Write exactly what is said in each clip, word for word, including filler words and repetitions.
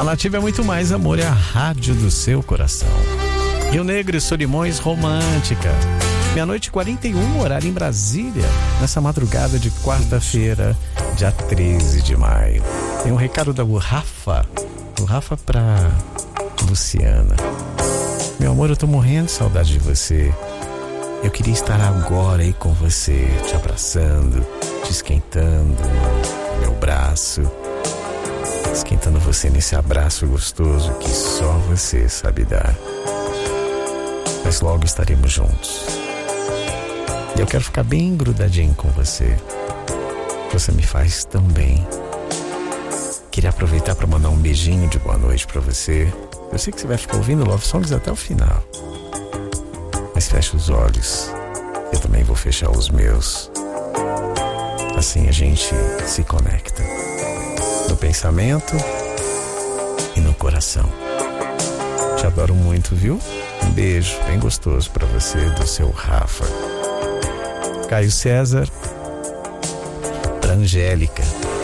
Nativa é muito mais, amor, é a rádio do seu coração. Rio Negro e Solimões, Romântica. Meia-noite e quarenta e um, horário em Brasília, nessa madrugada de quarta-feira, dia treze de maio. Tem um recado da Rafa, o Rafa pra Luciana. Meu amor, eu tô morrendo de saudade de você. Eu queria estar agora aí com você, te abraçando, te esquentando no meu braço, esquentando você nesse abraço gostoso que só você sabe dar. Mas logo estaremos juntos. E eu quero ficar bem grudadinho com você. Você me faz tão bem. Queria aproveitar para mandar um beijinho de boa noite para você. Eu sei que você vai ficar ouvindo Love Songs até o final. Mas fecha os olhos. Eu também vou fechar os meus. Assim a gente se conecta. No pensamento e no coração. Te adoro muito, viu? Um beijo bem gostoso pra você, do seu Rafa. Caio César, pra Angélica.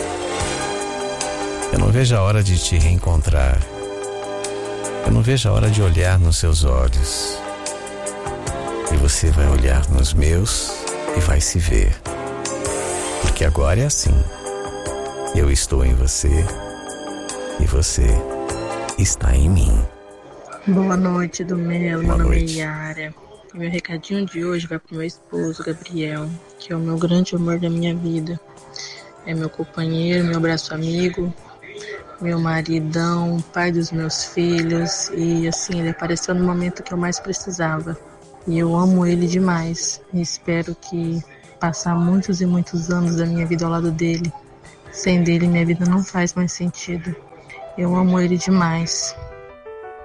Eu não vejo a hora de te reencontrar. Eu não vejo a hora de olhar nos seus olhos. E você vai olhar nos meus e vai se ver. Porque agora é assim. Eu estou em você e você está em mim. Boa noite, do meu Boa nome noite. é Yara. E meu recadinho de hoje vai pro meu esposo, Gabriel, que é o meu grande amor da minha vida. É meu companheiro, meu braço amigo, meu maridão, pai dos meus filhos. E assim, ele apareceu no momento que eu mais precisava. E eu amo ele demais. E espero que passar muitos e muitos anos da minha vida ao lado dele. Sem dele, minha vida não faz mais sentido. Eu amo ele demais.